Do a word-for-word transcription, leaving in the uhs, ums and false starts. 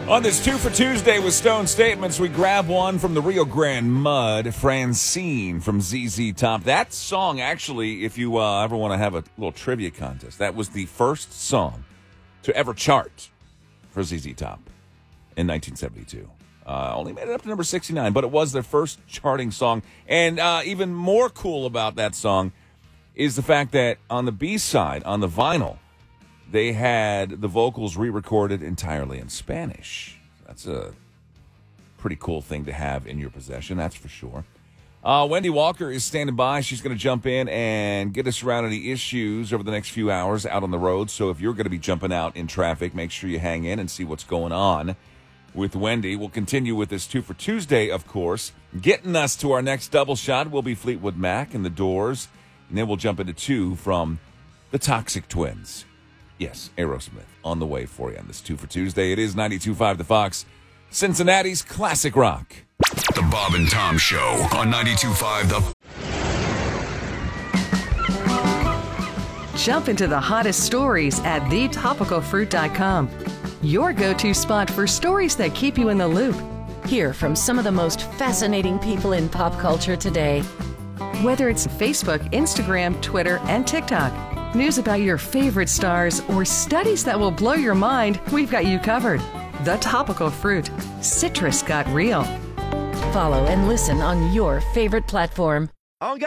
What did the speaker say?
On this Two for Tuesday with Stone Statements, we grab one from the Rio Grande Mud, Francine from Z Z Top. That song, actually, if you uh, ever want to have a little trivia contest, that was the first song to ever chart for Z Z Top in nineteen seventy-two. Uh, only made it up to number sixty-nine, but it was their first charting song. And uh, even more cool about that song is the fact that on the B-side, on the vinyl, they had the vocals re-recorded entirely in Spanish. That's a pretty cool thing to have in your possession, that's for sure. Uh, Wendy Walker is standing by. She's going to jump in and get us around any issues over the next few hours out on the road. So if you're going to be jumping out in traffic, make sure you hang in and see what's going on with Wendy. We'll continue with this Two for Tuesday, of course. Getting us to our next double shot will be Fleetwood Mac and The Doors. And then we'll jump into two from the Toxic Twins. Yes, Aerosmith on the way for you on this Two for Tuesday. It is ninety-two point five The Fox, Cincinnati's classic rock. The Bob and Tom Show on ninety-two point five The... Jump into the hottest stories at the topical fruit dot com. Your go-to spot for stories that keep you in the loop. Hear from some of the most fascinating people in pop culture today. Whether it's Facebook, Instagram, Twitter, and TikTok. News about your favorite stars or studies that will blow your mind, we've got you covered. The Topical Fruit. Citrus got real. Follow and listen on your favorite platform.